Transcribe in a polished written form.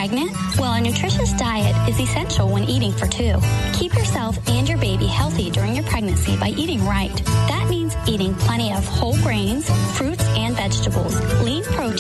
pregnant? Well, a nutritious diet is essential when eating for two. Keep yourself and your baby healthy during your pregnancy by eating right. That means eating plenty of whole grains, fruits, and vegetables, lean protein,